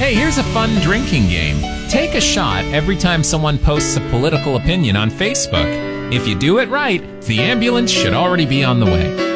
Hey, here's a fun drinking game. Take a shot every time someone posts a political opinion on Facebook. If you do it right, the ambulance should already be on the way.